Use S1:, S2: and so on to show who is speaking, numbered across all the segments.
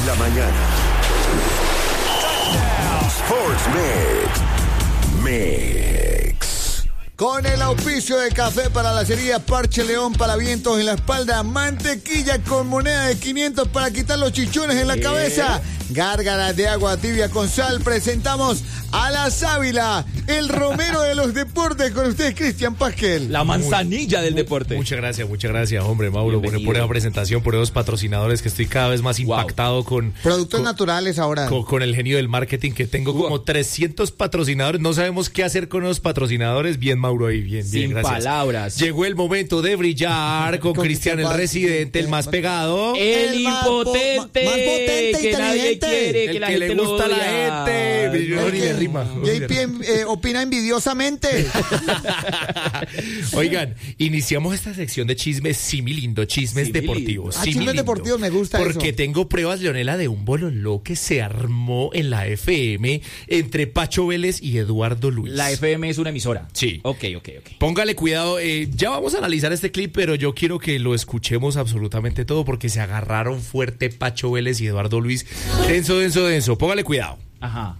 S1: la mañana. Sports Mix.
S2: Con el auspicio de café para la cería Parche León para vientos en la espalda, mantequilla con moneda de 500 para quitar los chichones en la cabeza, gárgaras de agua tibia con sal, presentamos a la sábila, el romero de los deportes, con ustedes, Cristian Pasquel.
S3: La manzanilla del deporte.
S4: Muchas gracias, hombre, Mauro, por esa presentación, por esos patrocinadores que estoy cada vez más impactado con...
S2: Productos naturales ahora.
S4: Con el genio del marketing, que tengo como 300 patrocinadores, no sabemos qué hacer con esos patrocinadores. Bien, Mauro, ahí, bien,
S3: Sin
S4: gracias.
S3: palabras.
S4: Llegó el momento de brillar con Cristian, el residente, el más pegado.
S3: El impotente.
S2: Más potente,
S3: que nadie
S2: inteligente.
S3: quiere,
S4: El
S3: que la
S4: que
S3: gente
S4: le
S3: lo
S4: gusta a la
S3: odia.
S4: gente.
S2: JP opina envidiosamente.
S4: Oigan, iniciamos esta sección de chismes similindo, chismes deportivos.
S2: Chismes deportivos me gusta
S4: porque
S2: eso.
S4: tengo pruebas, Leonela, de un bololó que se armó en la FM entre Pacho Vélez y Eduardo Luis.
S3: La FM es una emisora.
S4: Sí.
S3: Ok.
S4: Póngale cuidado, ya vamos a analizar este clip, pero yo quiero que lo escuchemos absolutamente todo porque se agarraron fuerte Pacho Vélez y Eduardo Luis. Denso. Póngale cuidado.
S3: Ajá.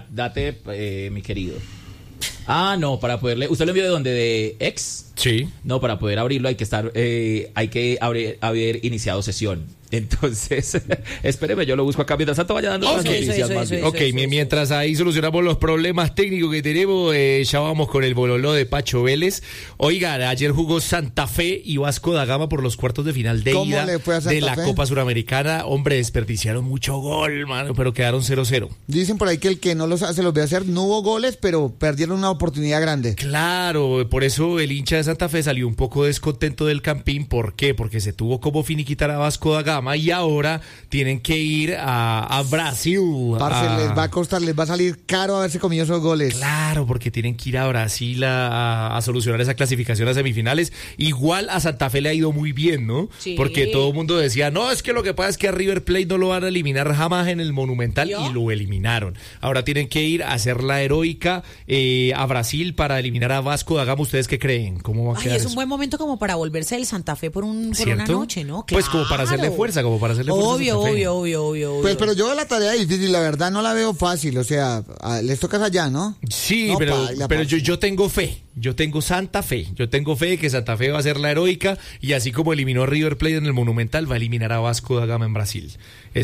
S3: Date, mi querido. No, para poderle... ¿Usted lo envió de dónde? ¿De X?
S4: Sí.
S3: No, para poder abrirlo hay que haber iniciado sesión. Entonces, espéreme, yo lo busco acá. Mientras tanto, vaya dando las noticias más bien.
S4: Ok, mientras ahí solucionamos los problemas técnicos que tenemos, ya vamos con el bololó de Pacho Vélez. Oiga, ayer jugó Santa Fe y Vasco da Gama por los cuartos de final de ida de la Copa Suramericana. Hombre, desperdiciaron mucho gol, mano, pero quedaron 0-0.
S2: Dicen por ahí que el que no los hace los ve hacer. No hubo goles, pero perdieron una oportunidad grande.
S4: Claro, por eso el hincha de Santa Fe salió un poco descontento del Campín. ¿Por qué? Porque se tuvo como finiquitar a Vasco da Gama y ahora tienen que ir a Brasil.
S2: Parce, les va a costar, les va a salir caro haberse comido esos goles.
S4: Claro, porque tienen que ir a Brasil a solucionar esa clasificación a semifinales. Igual a Santa Fe le ha ido muy bien, ¿no?
S5: Sí.
S4: Porque todo el mundo decía, no, es que lo que pasa es que a River Plate no lo van a eliminar jamás en el Monumental, y lo eliminaron. Ahora tienen que ir a hacer la heroica a Brasil para eliminar a Vasco da Gama. ¿Ustedes qué creen? ¿Cómo va a quedar
S5: Es
S4: eso?
S5: un buen momento como para volverse del Santa Fe por una
S4: ¿Cierto?
S5: noche, ¿no?
S4: Pues como para hacerle fuerza,
S5: Obvio.
S2: Pues, pero yo la tarea difícil, la verdad no la veo fácil, o sea, les tocas allá, ¿no?
S4: Sí,
S2: No,
S4: pero yo tengo fe. Yo tengo Santa Fe. Yo tengo fe de que Santa Fe va a ser la heroica y así como eliminó a River Plate en el Monumental, va a eliminar a Vasco da Gama en Brasil.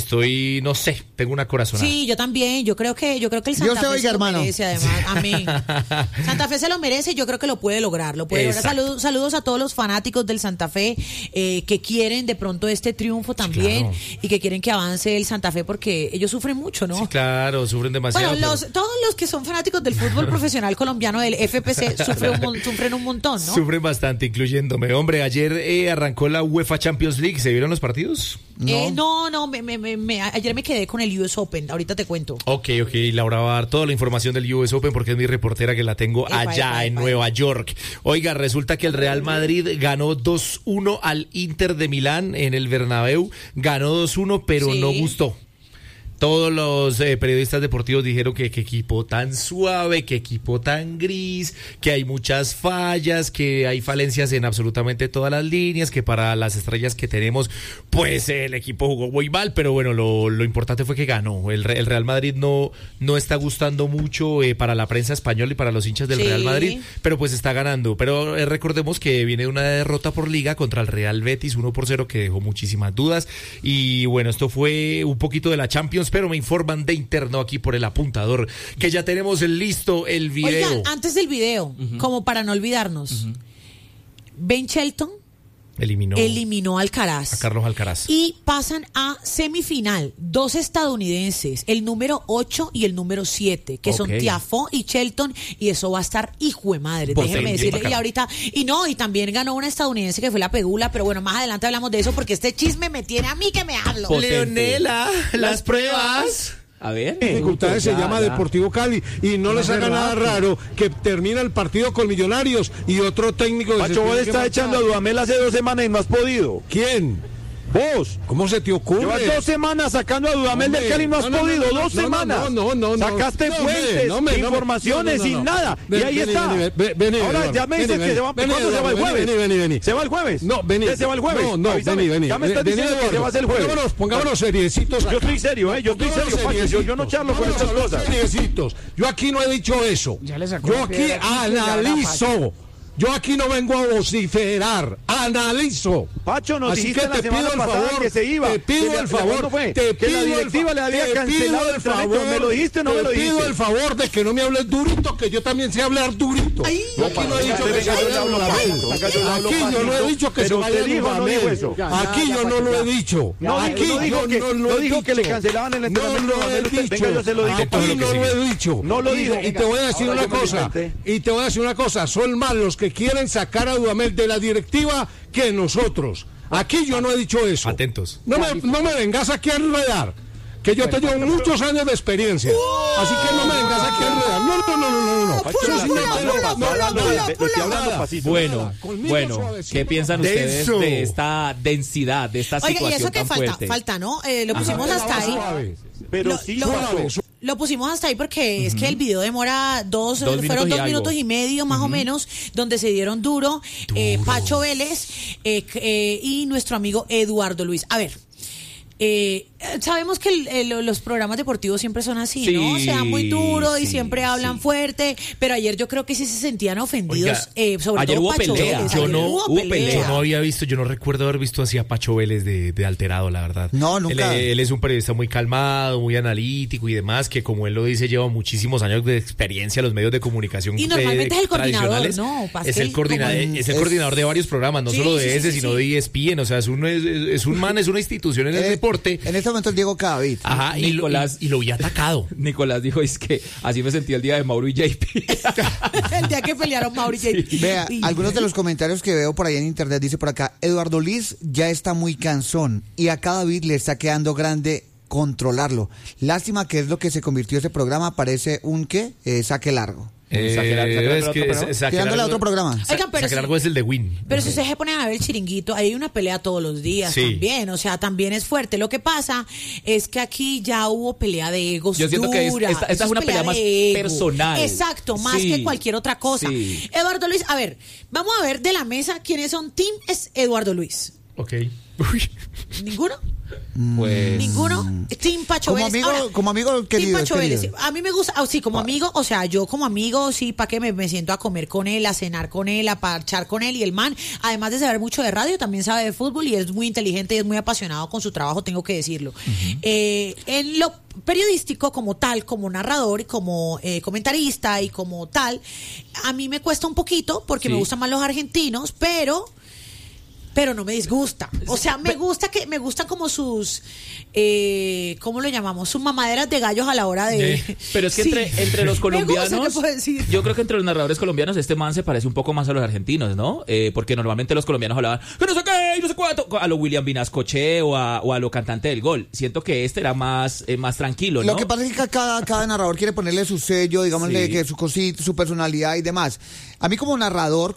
S4: No sé, tengo una corazonada.
S5: Sí, yo también. Yo creo que el Santa Fe se lo merece, además. Amén. Santa Fe se lo merece y yo creo que lo puede lograr. Saludos a todos los fanáticos del Santa Fe que quieren de pronto este triunfo también, claro, y que quieren que avance el Santa Fe porque ellos sufren mucho, ¿no?
S4: Sí, claro, sufren demasiado.
S5: Bueno, todos los que son fanáticos del fútbol profesional colombiano, del FPC, sufren un montón, ¿no?
S4: Sufren bastante, incluyéndome. Hombre, ayer arrancó la UEFA Champions League. ¿Se vieron los partidos?
S5: No, ayer me quedé con el US Open, ahorita te cuento.
S4: Ok, Laura va a dar toda la información del US Open porque es mi reportera que la tengo allá en Nueva York. Oiga, resulta que el Real Madrid ganó 2-1 al Inter de Milán en el Bernabéu, ganó 2-1, pero no gustó. Todos los periodistas deportivos dijeron que qué equipo tan suave, qué equipo tan gris, que hay muchas fallas, que hay falencias en absolutamente todas las líneas, que para las estrellas que tenemos, pues el equipo jugó muy mal, pero bueno, lo importante fue que ganó. El Real Madrid no está gustando mucho para la prensa española y para los hinchas del Real Madrid, pero pues está ganando. Pero recordemos que viene una derrota por liga contra el Real Betis, 1-0, que dejó muchísimas dudas. Y bueno, esto fue un poquito de la Champions, pero me informan de interno aquí por el apuntador que ya tenemos listo el video.
S5: Oigan, antes del video, como para no olvidarnos, Ben Shelton eliminó a Alcaraz.
S4: A Carlos Alcaraz.
S5: Y pasan a semifinal 2 estadounidenses, el número 8 y el número 7, que son Tiafoe y Shelton, y eso va a estar hijo de madre, déjeme decirle. Y ahorita, y también ganó una estadounidense que fue la Pegula, pero bueno, más adelante hablamos de eso porque este chisme me tiene a mí que me hablo.
S4: Leonela, las pruebas.
S3: A ver.
S6: Dificultades se llama Deportivo Cali y no les haga nada raro que termina el partido con Millonarios y otro técnico.
S7: Pacho, vos está echando a Dudamel hace 2 semanas y no has podido.
S6: ¿Quién? Vos, ¿cómo se te ocurre?
S7: Llevas 2 semanas sacando a Dudamel del Cali, no has podido, 2 semanas.
S6: No.
S7: Sacaste fuentes, informaciones sin nada. Y ahí está. Ahora ya me dices que se va. ¿Cuándo se va el jueves?
S6: Vení.
S7: ¿Se va el jueves?
S6: No, vení.
S7: ¿Se va el jueves?
S6: No, vení.
S7: Ya me estás diciendo que se va a hacer el jueves.
S6: Pongámonos seriecitos.
S7: Yo estoy serio, Yo estoy serio, Pacho. Yo no charlo con estas cosas.
S6: Seriecitos. Yo aquí no he dicho eso. Yo aquí analizo. Yo aquí no vengo a vociferar, analizo.
S7: Pacho, nos
S6: Así
S7: dijiste
S6: que
S7: la semana pasada que se iba.
S6: Te pido el favor,
S7: que la directiva le había cancelado el proyecto. ¿Me lo dijiste o no me lo dijiste?
S6: Te pido el favor de que no me hables durito, que yo también sé hablar durito. Yo aquí no he dicho que se vaya a Dudamel. Aquí yo no he dicho que se vaya a Dudamel. Aquí yo no lo he dicho.
S7: No dijo que le cancelaban el entrenamiento.
S6: No lo he dicho. Aquí no lo he dicho.
S7: No lo dijo.
S6: Y te voy a decir una cosa. Son más los que quieren sacar a Dudamel de la directiva que nosotros. Aquí yo no he dicho eso.
S4: Atentos.
S6: No me vengas aquí a enredar, que yo tengo muchos años de experiencia. Así que no me vengas aquí a enredar. No.
S3: Bueno, ¿qué piensan ustedes de esta densidad, de esta situación?
S5: Oiga, y eso que
S3: tan fuerte?
S5: falta, ¿no? Lo pusimos hasta ahí.
S7: Pero sí,
S5: lo pusimos hasta ahí porque es que el video demora fueron 2 minutos y medio más o menos, donde se dieron duro. Pacho Vélez y nuestro amigo Eduardo Luis. A ver, sabemos que los programas deportivos siempre son así, ¿no? Se dan muy duro y siempre hablan fuerte, pero ayer yo creo que sí se sentían ofendidos. Sobre
S3: ayer
S5: todo
S3: hubo
S5: Pacho
S3: pelea.
S5: Vélez.
S4: Yo no había visto, yo no recuerdo haber visto así a Pacho Vélez de alterado, la verdad.
S2: No, nunca.
S4: Él es un periodista muy calmado, muy analítico y demás, que como él lo dice, lleva muchísimos años de experiencia en los medios de comunicación.
S5: Y normalmente es el coordinador, ¿no?
S4: Es el coordinador de varios programas, no solo de ese, sino de ESPN. O sea, es una institución en el deporte.
S2: En este momento el Diego Cadavid.
S4: Ajá, y lo vi atacado.
S3: Nicolás dijo, es que así me sentí el día de Mauro y JP.
S5: El día que pelearon Mauro y JP.
S2: Vea, algunos de los comentarios que veo por ahí en internet, dice por acá, Eduardo Luis ya está muy cansón y a Cadavid le está quedando grande controlarlo. Lástima que es lo que se convirtió ese programa, parece un saque largo. Tirándole a otro programa.
S5: Oigan, pero
S4: Saque largo es el de Win.
S5: Pero si ustedes se ponen a ver el chiringuito, hay una pelea todos los días también, o sea, también es fuerte. Lo que pasa es que aquí ya hubo pelea de egos.
S3: Yo siento que esta es una pelea más personal.
S5: Exacto, más que cualquier otra cosa. Eduardo Luis, a ver, vamos a ver de la mesa quiénes son Team Eduardo Luis.
S4: Ok.
S5: ¿Ninguno?
S3: Pues...
S5: ¿Ninguno? Team Pacho Vélez.
S2: Como amigo querido.
S5: Team Pacho Vélez. A mí me gusta, sí, como amigo, o sea, yo como amigo, sí, para que me siento a comer con él, a cenar con él, a parchar con él. Y el man, además de saber mucho de radio, también sabe de fútbol y es muy inteligente y es muy apasionado con su trabajo, tengo que decirlo. En lo periodístico como tal, como narrador, como comentarista y como tal, a mí me cuesta un poquito porque me gustan más los argentinos, pero no me disgusta. O sea, me gustan como sus ¿cómo lo llamamos? Sus mamaderas de gallos a la hora de...
S3: Pero es que entre los colombianos,
S5: ¿qué puedo decir?
S3: yo creo que entre los narradores colombianos este man se parece un poco más a los argentinos, ¿no? Porque normalmente los colombianos hablaban que no sé qué y no sé cuánto, a lo William Vinascoche o a lo cantante del gol. Siento que este era más tranquilo, ¿no?
S2: Lo que pasa es que cada narrador quiere ponerle su sello, digamos, que su cosita, su personalidad y demás. A mí como narrador,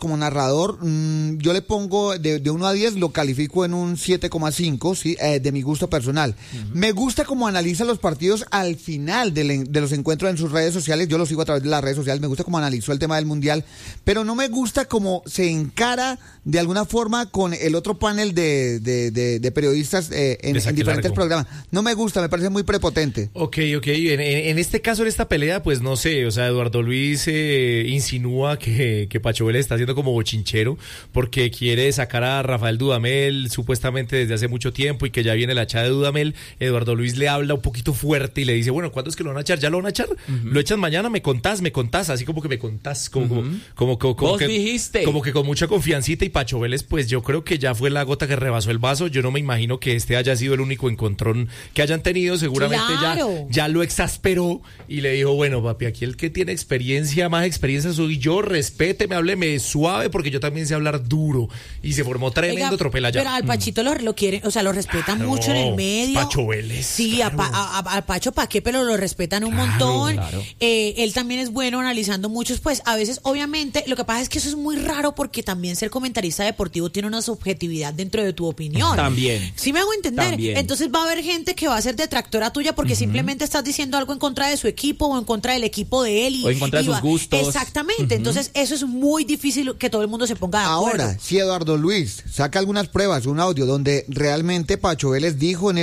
S2: yo le pongo de 1 a 10, lo califico en un 7,5, ¿sí? De mi gusto personal. Me gusta cómo analiza los partidos al final de los encuentros en sus redes sociales. Yo lo sigo a través de las redes sociales. Me gusta cómo analizó el tema del Mundial, pero no me gusta cómo se encara de alguna forma con el otro panel de periodistas en diferentes programas. No me gusta, me parece muy prepotente.
S4: Ok. En este caso, en esta pelea, pues no sé, o sea, Eduardo Luis insinúa que Pacho Vélez está haciendo como bochinchero porque quiere sacar a Rafael Dudamel supuestamente desde hace mucho tiempo y que ya viene la echada de Dudamel. Eduardo Luis le habla un poquito fuerte y le dice, bueno, ¿cuándo es que lo van a echar? ¿Ya lo van a echar? ¿Lo echan mañana? ¿Me contás? Así como que me contás, como
S3: ¿Vos
S4: que
S3: dijiste?
S4: Como que con mucha confiancita. Y Pacho Vélez, pues yo creo que ya fue la gota que rebasó el vaso. Yo no me imagino que este haya sido el único encontrón que hayan tenido. Seguramente ya lo exasperó y le dijo, bueno, papi, aquí el que tiene más experiencia soy yo, respeto respete, hábleme suave, porque yo también sé hablar duro. Y se formó tremendo tropel allá.
S5: Pero al Pachito lo quieren, o sea, lo respetan mucho en el medio.
S4: Pacho Vélez.
S5: Sí, claro. Al Pacho pa' qué, pero lo respetan un montón. Claro. Él también es bueno analizando muchos, pues a veces, obviamente, lo que pasa es que eso es muy raro porque también ser comentarista deportivo tiene una subjetividad dentro de tu opinión.
S3: También.
S5: ¿Sí me hago entender? También. Entonces va a haber gente que va a ser detractora tuya porque simplemente estás diciendo algo en contra de su equipo o en contra del equipo de él.
S3: O en contra de sus gustos.
S5: Exactamente. Entonces eso es muy difícil que todo el mundo se ponga de acuerdo.
S2: Ahora, si Eduardo Luis saca algunas pruebas, un audio donde realmente Pacho Vélez dijo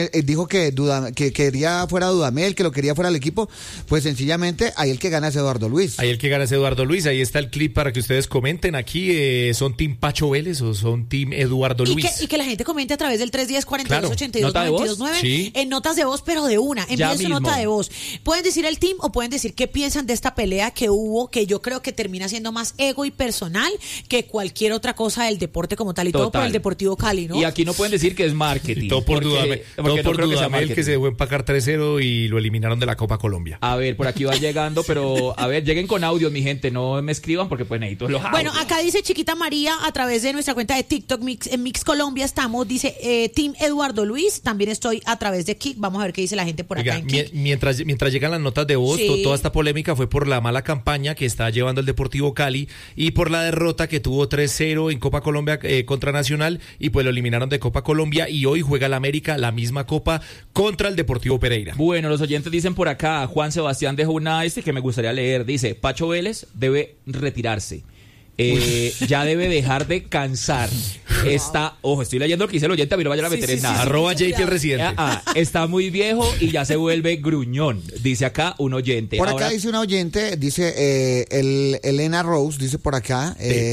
S2: que quería fuera Dudamel, que lo quería fuera del equipo, pues sencillamente ahí el que gana es Eduardo Luis.
S4: Ahí el que gana es Eduardo Luis. Ahí está el clip para que ustedes comenten aquí. ¿Son team Pacho Vélez o son team Eduardo Luis?
S5: Y que la gente comente a través del 310-42-82-92-9
S3: sí.
S5: en notas de voz, pero de una. Envíen su nota de voz. Pueden decir el team o pueden decir qué piensan de esta pelea que hubo, que yo creo que termina siendo más ego y personal que cualquier otra cosa del deporte como tal. Y todo por el Deportivo Cali, ¿no?
S3: Y aquí no pueden decir que es marketing.
S4: Y todo por Dudamel, que se dejó empacar 3-0 y lo eliminaron de la Copa Colombia.
S3: A ver, por aquí va llegando, pero a ver, lleguen con audio, mi gente, no me escriban porque pues necesito los audios.
S5: Bueno, acá dice Chiquita María a través de nuestra cuenta de TikTok, en Mix Colombia estamos, dice Team Eduardo Luis, también estoy a través de Kik, vamos a ver qué dice la gente por acá.
S4: Oiga, mientras llegan las notas de voz, toda esta polémica fue por la mala campaña que está llevando el Deportivo Cali y por la derrota que tuvo 3-0 en Copa Colombia contra Nacional y pues lo eliminaron de Copa Colombia y hoy juega el América la misma Copa contra el Deportivo Pereira.
S3: Bueno, los oyentes dicen por acá, Juan Sebastián dejó una que me gustaría leer, dice, Pacho Vélez debe retirarse. Ya debe dejar de cansar. Estoy leyendo lo que dice el oyente, a mí no vayan a meter en nada.
S4: @ JP el residente.
S3: Está muy viejo y ya se vuelve gruñón, dice acá un oyente.
S2: Por acá dice una oyente, dice Elena Rose, dice por acá.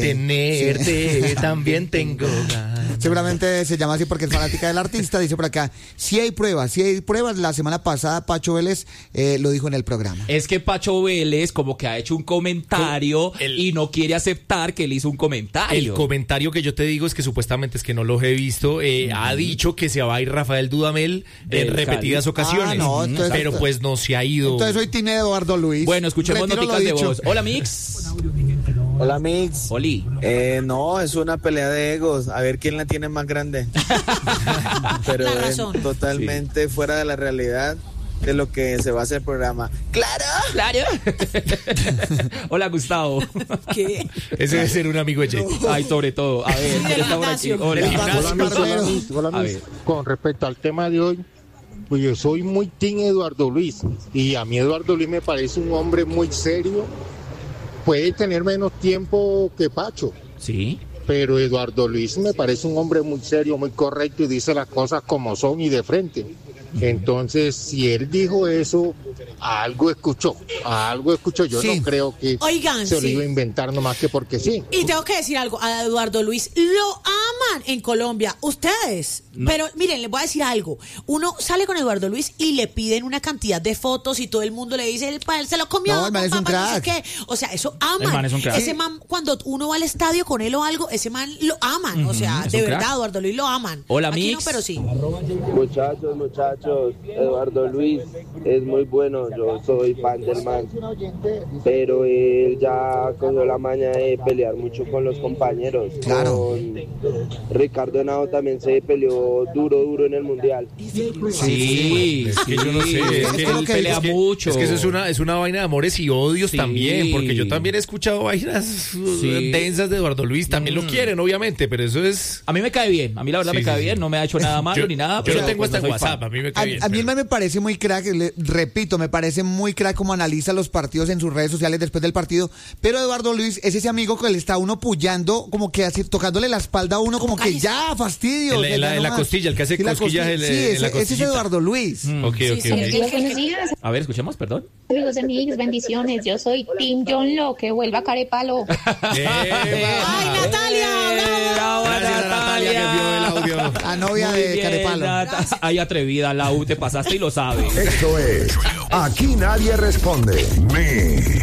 S4: Tenerte también tengo.
S2: Seguramente se llama así porque es fanática del artista. Dice por acá, si hay pruebas. La semana pasada Pacho Vélez lo dijo en el programa.
S3: Es que Pacho Vélez como que ha hecho un comentario y no quiere aceptar que él hizo un comentario.
S4: El comentario que yo te digo es que supuestamente es que no los he visto. Ha dicho que se va a ir Rafael Dudamel en repetidas ocasiones. Pero pues no se ha ido.
S2: Entonces hoy tiene Eduardo Luis.
S3: Bueno, escuchemos noticas de voz. Hola, Mix.
S8: Hola, Mix.
S3: Oli.
S8: No, es una pelea de egos. A ver quién la tiene más grande. Pero es totalmente fuera de la realidad de lo que se basa el programa. ¡Claro!
S3: Hola, Gustavo.
S5: ¿Qué?
S4: Ese debe ser un amigo de Jake.
S3: Ay, sobre todo. A ver, ¿quién está por aquí?
S6: Hola, Miss. Con respecto al tema de hoy, pues yo soy muy team Eduardo Luis. Y a mí Eduardo Luis me parece un hombre muy serio. Puede tener menos tiempo que Pacho.
S3: Sí.
S6: Pero Eduardo Luis me parece un hombre muy serio, muy correcto y dice las cosas como son y de frente. Entonces, si él dijo eso, algo escuchó. Yo no creo que se lo iba a inventar nomás que porque sí.
S5: Y tengo que decir algo, a Eduardo Luis lo aman en Colombia, ustedes. No. Pero miren, les voy a decir algo. Uno sale con Eduardo Luis y le piden una cantidad de fotos y todo el mundo le dice, él se lo comió.
S2: No, el man es un crack.
S5: No sé qué. O sea, eso aman.
S3: El man es un crack.
S5: Ese man, cuando uno va al estadio con él o algo, ese man lo aman. O sea, de verdad, Eduardo Luis lo aman.
S3: Hola,
S5: Aquí
S3: Mix.
S5: no, pero sí.
S8: Muchachos, Eduardo Luis es muy bueno, yo soy fan del man, pero él ya cogió la maña de pelear mucho con los compañeros.
S2: Claro.
S8: Con Ricardo Henao también se peleó duro en el Mundial.
S3: Sí,
S4: es que yo no sé, es que
S3: él pelea mucho.
S4: Es que eso es una vaina de amores y odios también, porque yo también he escuchado vainas densas de Eduardo Luis, también lo quieren obviamente, pero eso es...
S3: A mí me cae bien, a mí la verdad me cae bien, no me ha hecho nada malo ni nada.
S4: Yo lo tengo hasta en
S3: WhatsApp,
S4: a mí me cae bien.
S2: A mí el man me parece muy crack, repito, me parece muy crack como analiza los partidos en sus redes sociales después del partido, pero Eduardo Luis es ese amigo que le está uno pullando, como que así, tocándole la espalda a uno, como que ya, fastidio.
S4: En la costilla, el que hace cosquillas en la costilla.
S2: Ese es Eduardo Luis.
S4: Okay.
S3: A ver, escuchemos, perdón.
S9: Amigos de Mix, bendiciones, yo soy Team John Lo, que vuelva Carepalo.
S5: ¡Ay, Natalia!
S3: ¡Bravo,
S4: Natalia! Que vio el audio.
S2: La novia
S3: Muy
S2: de
S3: bien,
S2: Carepalo.
S3: Ay, atrevida, Lau, te pasaste y lo sabes.
S1: Esto es Aquí Nadie Responde. Mix.